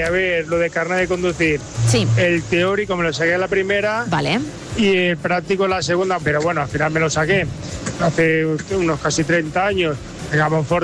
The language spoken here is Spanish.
a ver, lo de carnet de conducir. Sí. El teórico me lo saqué la primera. Vale. Y el práctico la segunda, pero bueno, al final me lo saqué hace unos casi 30 años. En Monfort